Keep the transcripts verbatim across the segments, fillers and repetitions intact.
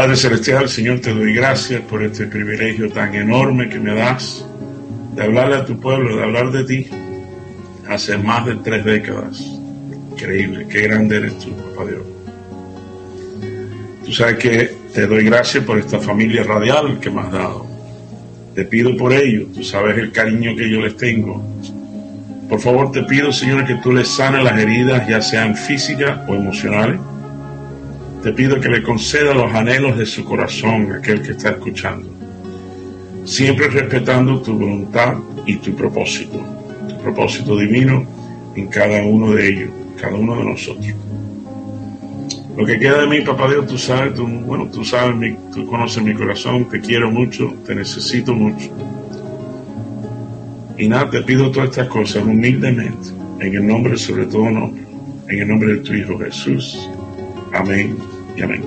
Padre Celestial, Señor, te doy gracias por este privilegio tan enorme que me das de hablarle a tu pueblo, de hablar de ti hace más de tres décadas. Increíble, qué grande eres tú, papá Dios. Tú sabes que te doy gracias por esta familia radial que me has dado. Te pido por ello, tú sabes el cariño que yo les tengo. Por favor, te pido, Señor, que tú les sanes las heridas, ya sean físicas o emocionales. Te pido que le conceda los anhelos de su corazón a aquel que está escuchando, siempre respetando tu voluntad y tu propósito, tu propósito divino en cada uno de ellos, cada uno de nosotros. Lo que queda de mí, papá Dios, tú sabes, tú, bueno, tú sabes, mi, tú conoces mi corazón, te quiero mucho, te necesito mucho. Y nada, te pido todas estas cosas humildemente, en el nombre, sobre todo nombre, en el nombre de tu Hijo Jesús. Amén y amén.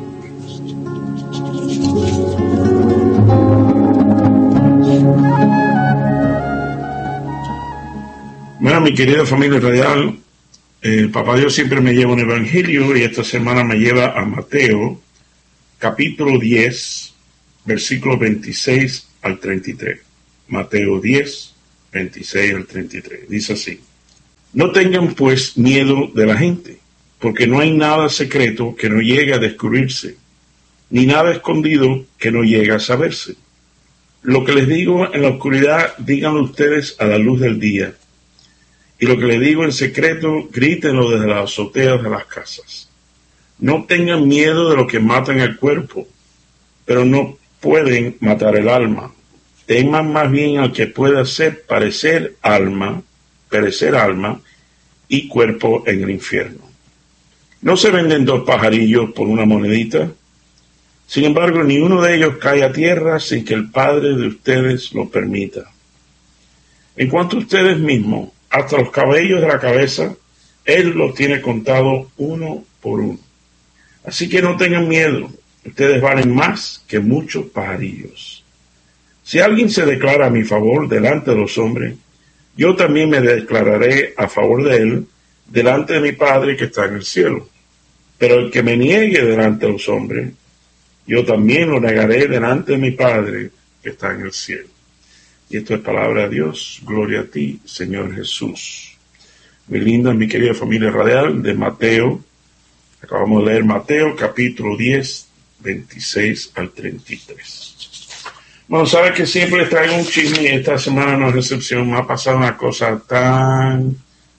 Bueno, mi querida familia radial, eh, papá Dios siempre me lleva un evangelio y esta semana me lleva a Mateo, capítulo diez, versículos veintiséis al treinta y tres. Mateo diez, veintiséis al treinta y tres. Dice así: No tengan pues miedo de la gente, porque no hay nada secreto que no llegue a descubrirse, ni nada escondido que no llegue a saberse. Lo que les digo en la oscuridad, díganlo ustedes a la luz del día. Y lo que les digo en secreto, grítenlo desde las azoteas de las casas. No tengan miedo de lo que matan el cuerpo, pero no pueden matar el alma. Teman más bien al que puede hacer parecer alma, perecer alma y cuerpo en el infierno. No se venden dos pajarillos por una monedita. Sin embargo, ni uno de ellos cae a tierra sin que el Padre de ustedes lo permita. En cuanto a ustedes mismos, hasta los cabellos de la cabeza, Él los tiene contados uno por uno. Así que no tengan miedo, ustedes valen más que muchos pajarillos. Si alguien se declara a mi favor delante de los hombres, yo también me declararé a favor de él delante de mi Padre que está en el cielo. Pero el que me niegue delante de los hombres, yo también lo negaré delante de mi Padre que está en el cielo. Y esto es palabra de Dios. Gloria a ti, Señor Jesús. Muy linda, mi querida familia radial, de Mateo. Acabamos de leer Mateo, capítulo diez, veintiséis al treinta y tres. Bueno, sabes que siempre les traigo un chisme y esta semana no es excepción. Me ha pasado una cosa tan,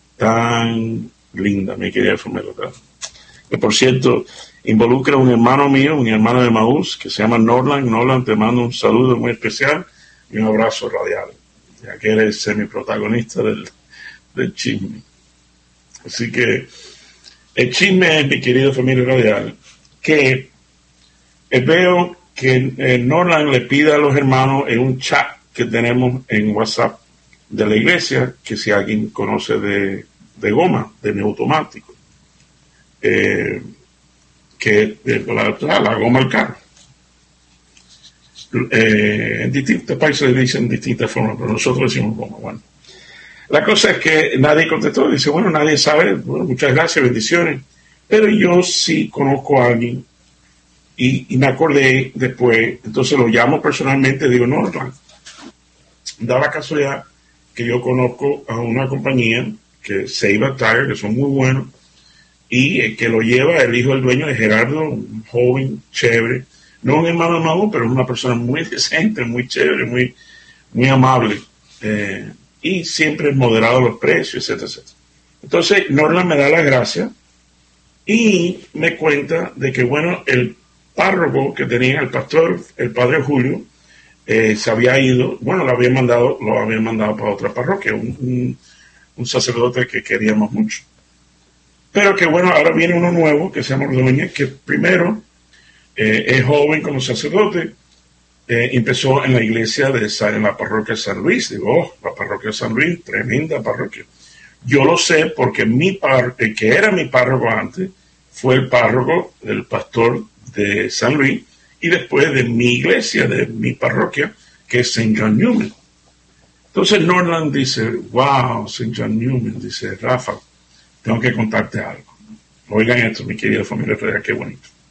tan linda, mi querida familia radial. Que por cierto, involucra a un hermano mío, un hermano de Maús, que se llama Norland. Norland, te mando un saludo muy especial y un abrazo radial, ya que eres semi-protagonista del, del chisme. Así que el chisme es, mi querido familia radial, que eh, veo que eh, Norland le pide a los hermanos en un chat que tenemos en WhatsApp de la iglesia, que si alguien conoce de, de goma, de neumático, eh, que de la, la goma al carro. Eh, en distintos países le dicen distintas formas, pero nosotros decimos goma. Bueno, la cosa es que nadie contestó, dice, bueno, nadie sabe, bueno, muchas gracias, bendiciones, pero yo sí conozco a alguien y, y me acordé después, entonces lo llamo personalmente, digo, no, no, da la casualidad que yo conozco a una compañía que Save a Tire, que son muy buenos, y el que lo lleva, el hijo del dueño es Gerardo, un joven, chévere, no un hermano nuevo, pero es una persona muy decente, muy chévere, muy, muy amable, eh, y siempre moderado los precios, etcétera, etcétera. Entonces, Norland me da las gracias y me cuenta de que, bueno, el párroco que tenía el pastor, el padre Julio, eh, se había ido, bueno, lo había mandado, lo había mandado para otra parroquia, un, un, un sacerdote que queríamos mucho. Pero que, bueno, ahora viene uno nuevo que se llama Ordóñez, que primero eh, es joven como sacerdote, eh, empezó en la iglesia de en la parroquia de San Luis. Digo, oh, la parroquia de San Luis, tremenda parroquia. Yo lo sé porque mi par, el que era mi párroco antes fue el párroco, el pastor de San Luis, y después de mi iglesia, de mi parroquia, que es Saint John Newman. Entonces Norland dice, wow, Saint John Newman, dice, Rafa, tengo que contarte algo. Oigan esto, mi querida familia, qué bonito.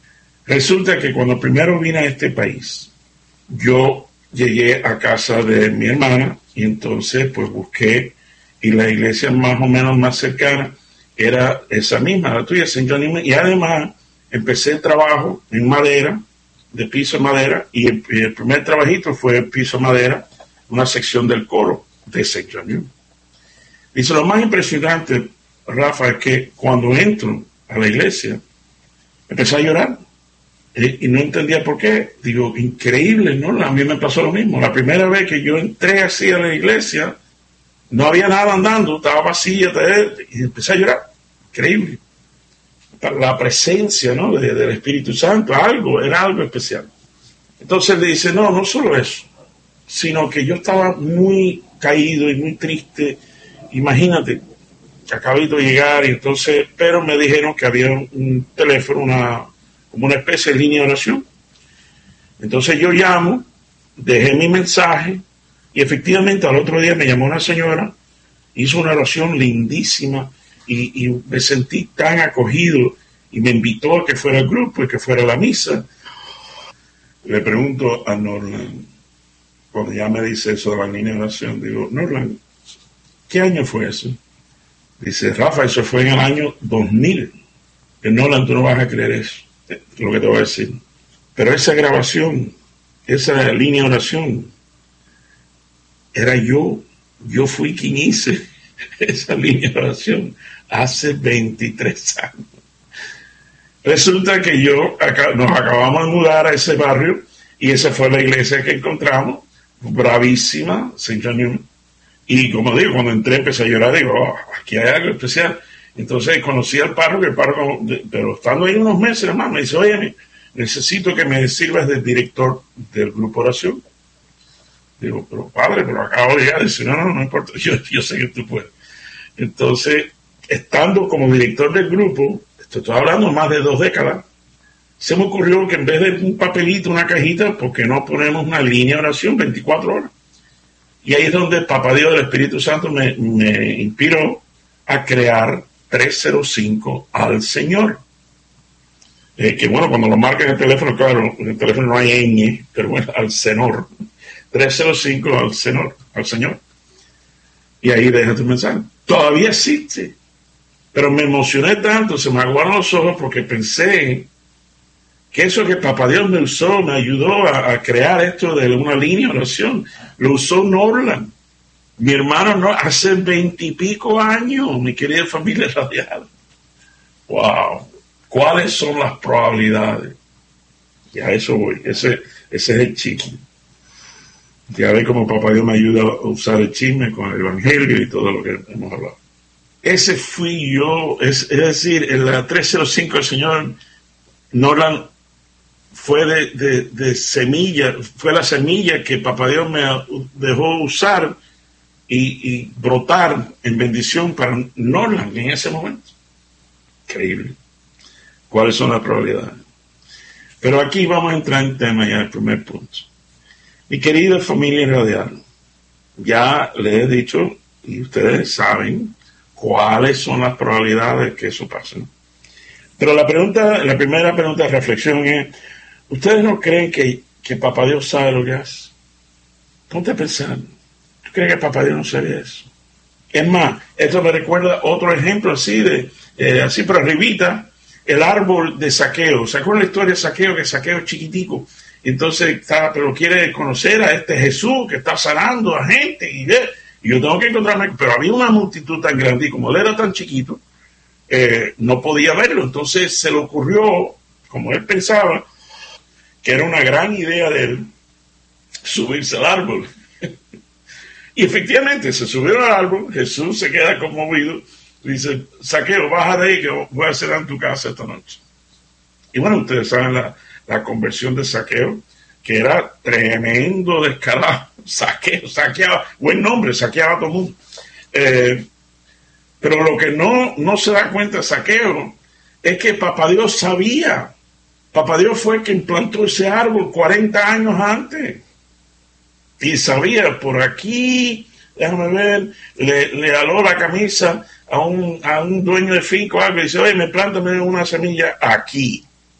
Resulta que cuando primero vine a este país, yo llegué a casa de mi hermana y entonces pues busqué, y la iglesia más o menos más cercana era esa misma, la tuya, Saint John Newman, y además empecé el trabajo en madera, de piso de madera, y el, y el primer trabajito fue piso de madera, una sección del coro de Saint John Newman. Dice, lo más impresionante, Rafa, es que cuando entro a la iglesia, empecé a llorar. Y no entendía por qué. Digo, increíble, ¿no? A mí me pasó lo mismo. La primera vez que yo entré así a la iglesia, no había nada andando, estaba vacía, y empecé a llorar. Increíble. La presencia, ¿no? de, del Espíritu Santo, algo, era algo especial. Entonces le dice, no, no solo eso, sino que yo estaba muy caído y muy triste. Imagínate, que acabé de llegar, y entonces, pero me dijeron que había un teléfono, una como una especie de línea de oración. Entonces yo llamo, dejé mi mensaje, y efectivamente al otro día me llamó una señora, hizo una oración lindísima, y, y me sentí tan acogido, y me invitó a que fuera al grupo y que fuera a la misa. Le pregunto a Norland, cuando ya me dice eso de la línea de oración, digo, Norland, ¿qué año fue eso? Dice, Rafa, eso fue en el año dos mil. Que Norland, tú no vas a creer eso, lo que te voy a decir. Pero esa grabación, esa línea de oración, era yo. Yo fui quien hice esa línea de oración hace veintitrés años. Resulta que yo, acá, nos acabamos de mudar a ese barrio, y esa fue la iglesia que encontramos, bravísima, Saint John Newman. Y como digo, cuando entré empecé a llorar, digo, oh, aquí hay algo especial. Entonces conocí al párroco, el párroco, pero estando ahí unos meses, hermano, me dice, oye, necesito que me sirvas de director del grupo oración. Digo, pero padre, pero acabo de llegar. Dice, no, no, no importa, yo, yo sé que tú puedes. Entonces, estando como director del grupo, estoy hablando más de dos décadas, se me ocurrió que en vez de un papelito, una cajita, ¿por qué no ponemos una línea de oración veinticuatro horas? Y ahí es donde Papá Dios del Espíritu Santo me, me inspiró a crear trescientos cinco al Señor. Eh, que bueno, cuando lo marca en el teléfono, claro, en el teléfono no hay ñ, pero bueno, al Señor. trescientos cinco al Señor, al Señor. Y ahí deja tu mensaje. Todavía existe. Pero me emocioné tanto, se me aguaron los ojos, porque pensé que eso que Papá Dios me usó, me ayudó a, a crear esto de una línea de oración. Lo usó Norland. Mi hermano, no, hace veintipico años, mi querida familia radial. Wow. ¿Cuáles son las probabilidades? Y a eso voy. Ese, ese es el chisme. Ya ve cómo Papá Dios me ayuda a usar el chisme con el Evangelio y todo lo que hemos hablado. Ese fui yo, es, es decir, en la trescientos cinco el Señor Norland fue de, de, de semilla, fue la semilla que Papá Dios me dejó usar y, y brotar en bendición para Norland en ese momento. Increíble. ¿Cuáles son las probabilidades? Pero aquí vamos a entrar en tema ya, el primer punto. Mi querida familia radial, ya les he dicho, y ustedes saben, cuáles son las probabilidades de que eso pase. Pero la pregunta, la primera pregunta de reflexión es, ¿ustedes no creen que, que Papá Dios sabe lo que hace? Ponte a pensar, ¿tú crees que Papá Dios no sabe eso? Es más, esto me recuerda otro ejemplo así, de eh, así por arribita, el árbol de Zaqueo. ¿Se acuerdan la historia de Zaqueo? Que Zaqueo es chiquitico. Entonces, está, pero quiere conocer a este Jesús que está sanando a gente. Y, de, y yo tengo que encontrarme. Pero había una multitud tan grande y como él era tan chiquito, eh, no podía verlo. Entonces se le ocurrió, como él pensaba, que era una gran idea de él, subirse al árbol. Y efectivamente se subió al árbol. Jesús se queda conmovido. Dice, Zaqueo, baja de ahí que voy a cenar en tu casa esta noche. Y bueno, ustedes saben la, la conversión de Zaqueo, que era tremendo descarado. Zaqueo, saqueaba, buen nombre, saqueaba a todo el mundo. Eh, pero lo que no, no se da cuenta Zaqueo es que Papá Dios sabía. Papá Dios fue el que implantó ese árbol cuarenta años antes. Y sabía, por aquí, déjame ver, le, le aló la camisa a un, a un dueño de finca o algo y dice, oye, me plántame una semilla aquí.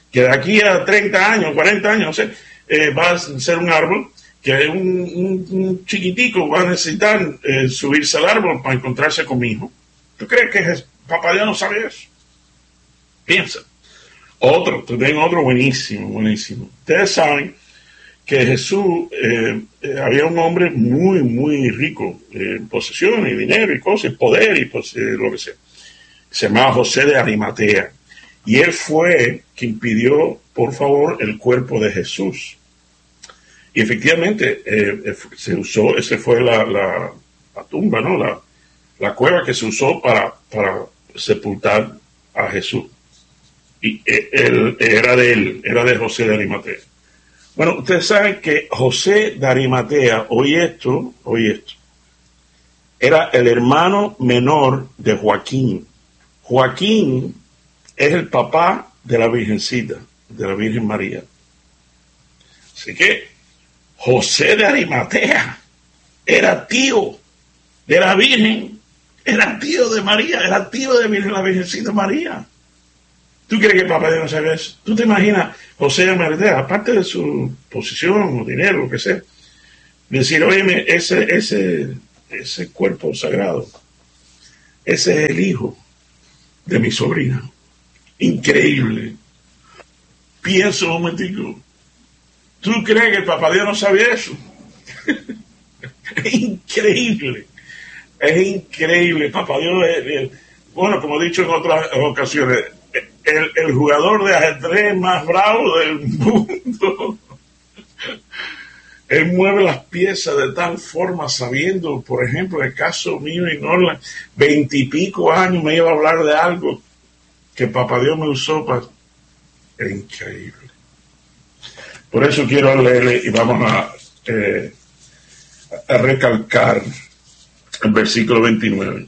que de aquí a treinta años, cuarenta años, no sé, eh, va a ser un árbol que un, un, un chiquitico va a necesitar eh, subirse al árbol para encontrarse con mi hijo. ¿Tú crees que es, Papá Dios no sabe eso? Piensa. Otro, tengo otro buenísimo, buenísimo. Ustedes saben que Jesús, eh, eh, había un hombre muy, muy rico, en eh, posesiones, y dinero, y cosas, y poder, y pues, eh, lo que sea. Se llamaba José de Arimatea. Y él fue quien pidió, por favor, el cuerpo de Jesús. Y efectivamente, eh, se usó, esa fue la, la, la tumba, ¿no? La, la cueva que se usó para, para sepultar a Jesús. Y él, era de él, era de José de Arimatea. Bueno, ustedes saben que José de Arimatea, oye esto, oye esto, era el hermano menor de Joaquín. Joaquín es el papá de la Virgencita, de la Virgen María. Así que José de Arimatea era tío de la Virgen, era tío de María, era tío de la Virgencita María. ¿Tú crees que el Papá Dios no sabe eso? ¿Tú te imaginas José de Arimatea, aparte de su posición o dinero, lo que sea, decir, oye, ese, ese, ese cuerpo sagrado, ese es el hijo de mi sobrina? Increíble. Pienso un momentico. ¿Tú crees que el Papá Dios no sabía eso? Es increíble. Es increíble. Papá Dios es, es, bueno, como he dicho en otras ocasiones, el, el jugador de ajedrez más bravo del mundo. Él mueve las piezas de tal forma, sabiendo, por ejemplo, el caso mío y Norland, veintipico años me iba a hablar de algo que Papá Dios me usó para... Es increíble. Por eso quiero leerle y vamos a, eh, a recalcar el versículo veintinueve.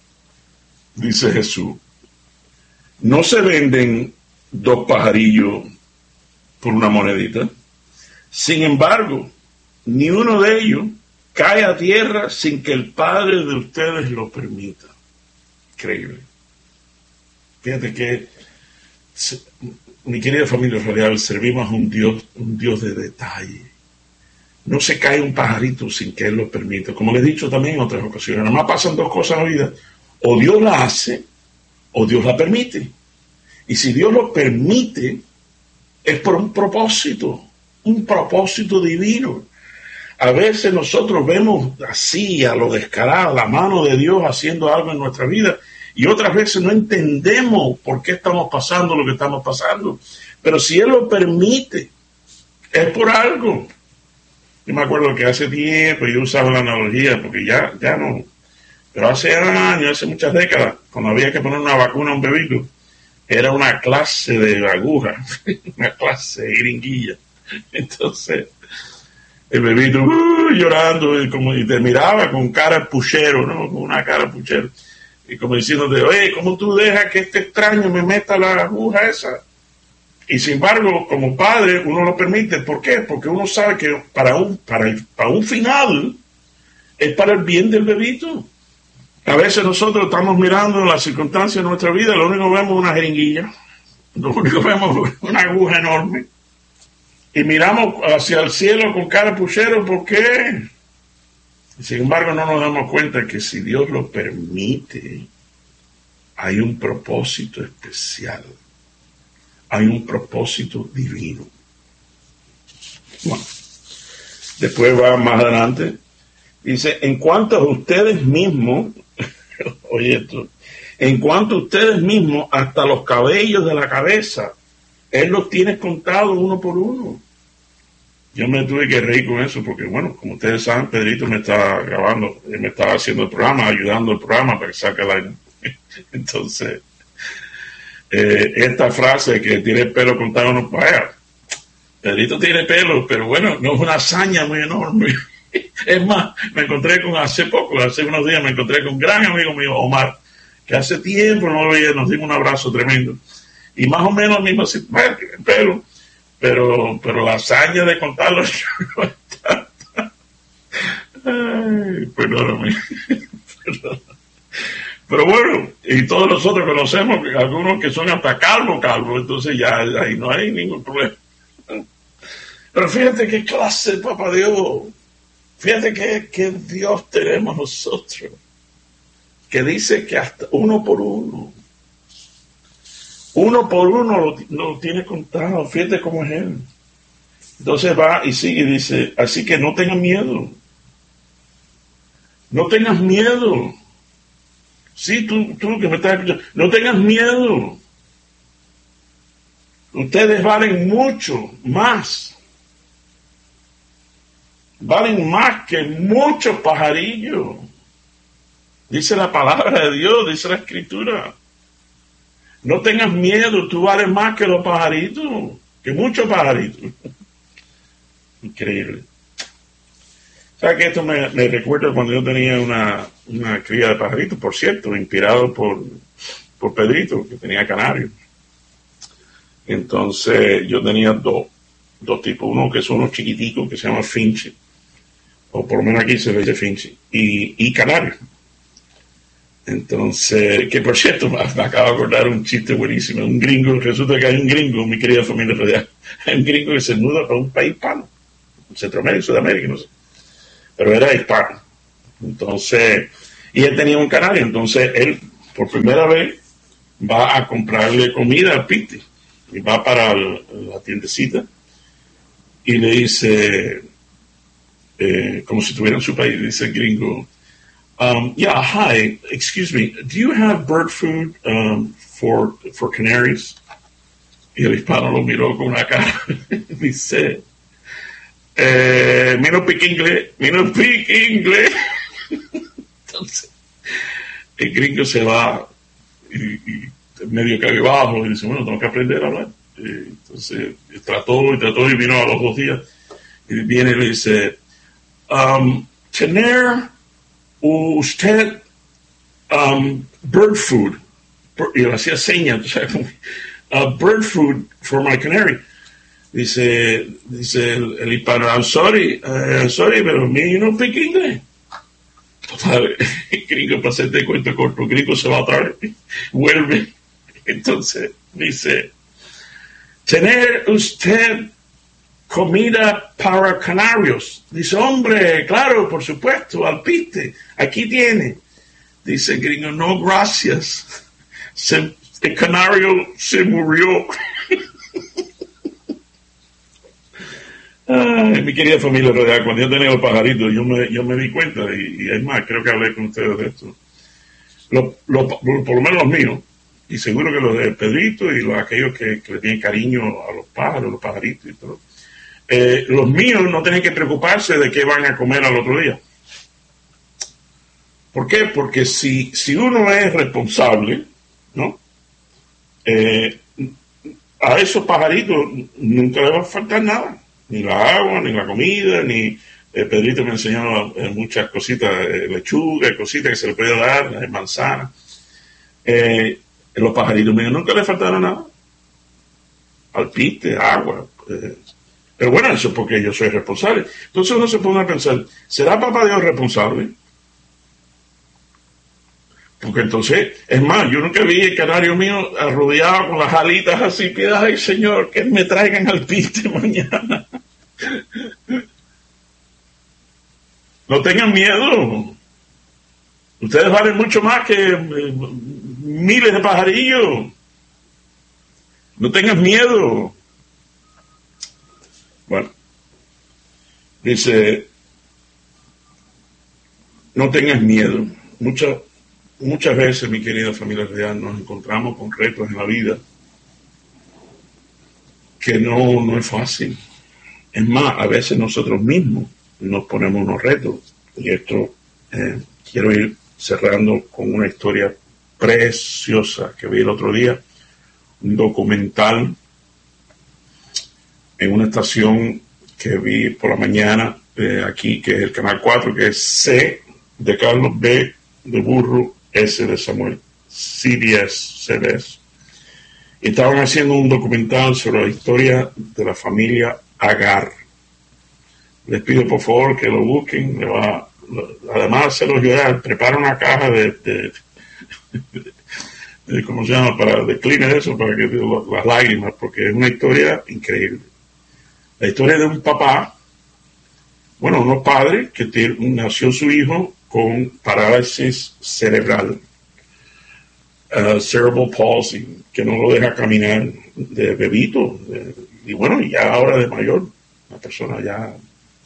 Dice Jesús, no se venden dos pajarillos por una monedita. Sin embargo, ni uno de ellos cae a tierra sin que el Padre de ustedes lo permita. Increíble. Fíjate que, mi querida familia radial, servimos a un Dios, un Dios de detalle. No se cae un pajarito sin que Él lo permita. Como le he dicho también en otras ocasiones, nada más pasan dos cosas en la vida. O Dios la hace, o Dios la permite. Y si Dios lo permite, es por un propósito, un propósito divino. A veces nosotros vemos así, a lo descarado, la mano de Dios haciendo algo en nuestra vida, y otras veces no entendemos por qué estamos pasando lo que estamos pasando. Pero si Él lo permite, es por algo. Yo me acuerdo que hace tiempo yo usaba la analogía, porque ya, ya no, pero hace años, hace muchas décadas, cuando había que poner una vacuna a un bebito, era una clase de aguja, una clase de jeringuilla. Entonces, el bebito uh, llorando y, como, y te miraba con cara puchero, ¿no? Con una cara puchero. Y como diciéndote, oye, ¿cómo tú dejas que este extraño me meta la aguja esa? Y sin embargo, como padre, uno lo permite. ¿Por qué? Porque uno sabe que para un, para el, para un final es para el bien del bebito. A veces nosotros estamos mirando las circunstancias de nuestra vida, lo único que vemos es una jeringuilla, lo único que vemos es una aguja enorme. Y miramos hacia el cielo con cara puchero, ¿por qué? Sin embargo, no nos damos cuenta que si Dios lo permite, hay un propósito especial. Hay un propósito divino. Bueno, después va más adelante. Dice, en cuanto a ustedes mismos, oye esto, en cuanto a ustedes mismos, hasta los cabellos de la cabeza, Él los tiene contados uno por uno. Yo me tuve que reír con eso porque, bueno, como ustedes saben, Pedrito me está grabando, me está haciendo el programa, ayudando el programa para que saque el aire. Entonces, eh, esta frase que tiene el pelo contado no vaya. Pedrito tiene pelo, pero bueno, no es una hazaña muy enorme. Es más, me encontré con, hace poco, hace unos días, me encontré con un gran amigo mío, Omar, que hace tiempo no lo veía, nos dimos un abrazo tremendo. Y más o menos mismo así, bueno, pelo. Pero, pero la hazaña de contarlo, ay, perdóname, perdóname. Pero bueno, y todos nosotros conocemos algunos que son hasta calvo, calvo, entonces ya ahí no hay ningún problema. Pero fíjate qué clase, papá Dios, fíjate qué, qué Dios tenemos nosotros, que dice que hasta uno por uno, uno por uno lo, lo tiene contado, fíjate cómo es Él. Entonces va y sigue y dice, así que no tengas miedo, no tengas miedo. Sí, tú, tú que me estás escuchando, no tengas miedo. Ustedes valen mucho más. Valen más que muchos pajarillos. Dice la palabra de Dios, dice la Escritura. No tengas miedo, tú vales más que los pajaritos, que muchos pajaritos. Increíble. ¿Sabes que esto me, me recuerda cuando yo tenía una, una cría de pajaritos, por cierto, inspirado por, por Pedrito, que tenía canarios? Entonces yo tenía dos, dos tipos, uno que son unos chiquiticos que se llama finche, o por lo menos aquí se le dice finche, y, y canarios. Entonces, que por cierto, me, me acabo de acordar un chiste buenísimo, un gringo, resulta que hay un gringo, mi querida familia radial, hay un gringo que se muda para un país hispano, Centroamérica, Sudamérica, no sé, pero era hispano. Entonces, y él tenía un canario, entonces él por primera vez va a comprarle comida al Piti, y va para el, la tiendecita, y le dice, eh, como si estuviera en su país, dice el gringo, um, yeah, hi, excuse me, do you have bird food um, for, for canaries? Y el hispano lo miró con una cara, dice, eh, me no speak inglés, me no speak inglés. Entonces, el gringo se va y, y medio cabizbajo y dice, bueno, tengo que aprender a hablar. Eh, entonces, trató y trató y vino a los dos días y viene y le dice, um, tener usted um, bird food, y le hacía señas, o sea, uh, bird food for my canary. Dice, dice el, el hispano, I'm sorry, uh, I'm sorry, pero me you no speak English. Total, el gringo, para hacerte cuento corto, el gringo se va otra vez, vuelve. Entonces dice, tener usted comida para canarios. Dice, hombre, claro, por supuesto, alpiste, aquí tiene. Dice el gringo, no, gracias. Se, el canario se murió. Ay, mi querida familia radial, cuando yo tenía los pajaritos, yo me, yo me di cuenta, y, y es más, creo que hablé con ustedes de esto. Lo, lo, por lo menos los míos, y seguro que los de Pedrito y los aquellos que, que le tienen cariño a los pájaros, los pajaritos y todo. Eh, los míos no tienen que preocuparse de qué van a comer al otro día. ¿Por qué? Porque si, si uno es responsable, ¿no? Eh, a esos pajaritos nunca les va a faltar nada. Ni la agua, ni la comida, ni... Eh, Pedrito me enseñó eh, muchas cositas, eh, lechuga, cositas que se le puede dar, eh, manzana. Eh, los pajaritos míos nunca les faltaron nada. Alpiste, agua. Eh. Pero bueno, eso es porque yo soy responsable. Entonces uno se pone a pensar, ¿será papá Dios responsable? Porque entonces, es más, yo nunca vi el canario mío arrodillado con las alitas así, piedad, ay Señor, que me traigan alpiste mañana. No tengan miedo. Ustedes valen mucho más que eh, miles de pajarillos. No tengan miedo. Bueno, dice, no tengas miedo. Muchas, muchas veces, mi querida familia real, nos encontramos con retos en la vida que no, no es fácil. Es más, a veces nosotros mismos nos ponemos unos retos. Y esto eh, quiero ir cerrando con una historia preciosa que vi el otro día, un documental en una estación que vi por la mañana eh, aquí, que es el canal cuatro, que es C de Carlos, B de burro, S de Samuel, C B S, C B S. Y estaban haciendo un documental sobre la historia de la familia Agar. Les pido por favor que lo busquen. Le va, además se los llorar, prepara una caja de, de, ¿cómo se llama? Para declinar eso, para que las lágrimas, porque es una historia increíble. La historia de un papá, bueno, unos padres que te, nació su hijo con parálisis cerebral, uh, cerebral palsy, que no lo deja caminar de bebito, de, y bueno, ya ahora de mayor, una persona ya.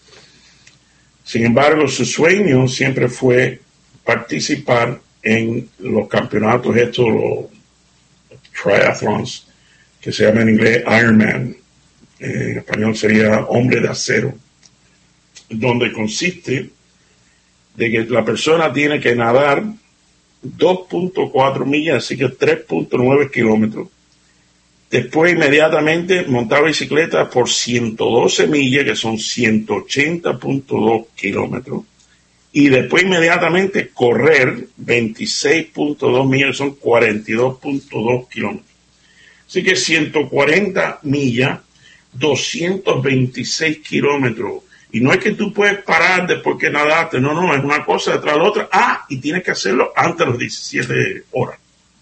Sin embargo, su sueño siempre fue participar en los campeonatos estos, los triathlons, que se llama en inglés Ironman, en español sería hombre de acero, donde consiste de que la persona tiene que nadar dos punto cuatro millas, así que tres punto nueve kilómetros. Después inmediatamente montar bicicleta por ciento doce millas, que son ciento ochenta punto dos kilómetros. Y después inmediatamente correr veintiséis punto dos millas, que son cuarenta y dos punto dos kilómetros. Así que ciento cuarenta millas, doscientos veintiséis kilómetros. Y no es que tú puedes parar después que nadaste, no, no, es una cosa detrás de la otra. Ah, y tienes que hacerlo antes de las diecisiete horas.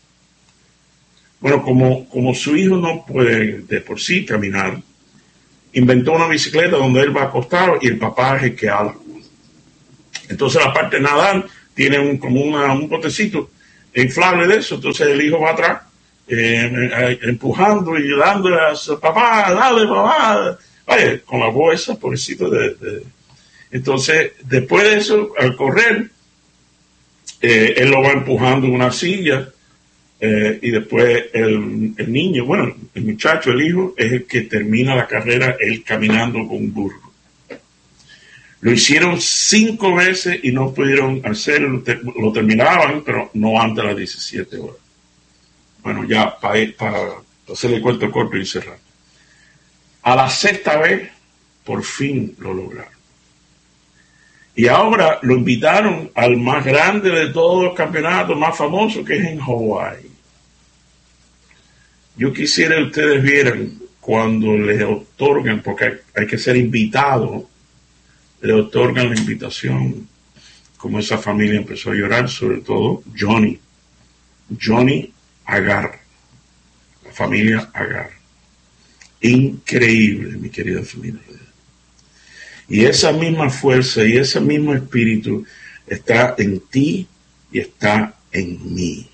Bueno, como, como su hijo no puede de por sí caminar, inventó una bicicleta donde él va acostado y el papá es el que habla. Entonces la parte de nadar tiene un, como una, un botecito inflable de eso, entonces el hijo va atrás, eh, empujando y dándole a su papá, dale papá, vaya, con la voz esa, pobrecito de, de... Entonces, después de eso, al correr, eh, él lo va empujando en una silla, eh, y después el, el niño, bueno, el muchacho, el hijo, es el que termina la carrera, él caminando con un burro. Lo hicieron cinco veces y no pudieron hacerlo, lo terminaban, pero no antes de las diecisiete horas. Bueno, ya para pa, pa hacerle cuento corto y cerrar. A la sexta vez, por fin lo lograron. Y ahora lo invitaron al más grande de todos los campeonatos, más famoso, que es en Hawái. Yo quisiera que ustedes vieran cuando les otorgan, porque hay, hay que ser invitado, le otorgan la invitación, como esa familia empezó a llorar, sobre todo Johnny, Johnny Agar, la familia Agar. Increíble, mi querida familia. Y esa misma fuerza y ese mismo espíritu está en ti y está en mí.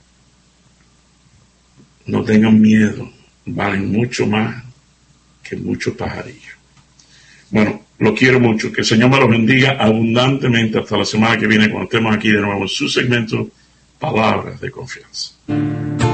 No tengan miedo, valen mucho más que muchos pajarillos. Bueno, lo quiero mucho, que el Señor me los bendiga abundantemente hasta la semana que viene cuando estemos aquí de nuevo en su segmento Palabras de Confianza.